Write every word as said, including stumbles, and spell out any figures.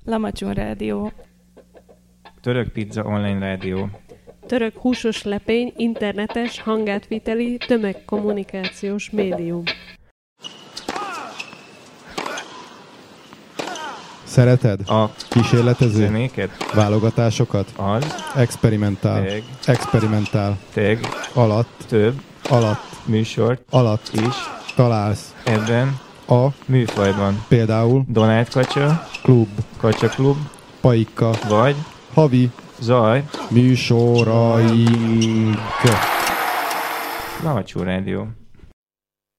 Lamacson Rádió. Török Pizza Online Rádió. Török húsos lepény, internetes, hangátviteli, tömegkommunikációs médium. Szereted? A kísérletező? zenéket? Válogatásokat? Az. Experimentál. Teg. Experimentál. Teg. Alatt. Több. Alatt. Műsort. Alatt. Is. Találsz. Ebben. A. Műfajban. Például. Donát Kacsa. Klub. Kacsa Klub. Paika. Vagy. Havi. Zaj. Műsoraink. Lamacson Rádió.